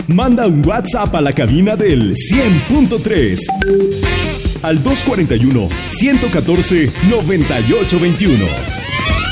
Manda un WhatsApp a la cabina del 100.3 al 241-114-9821.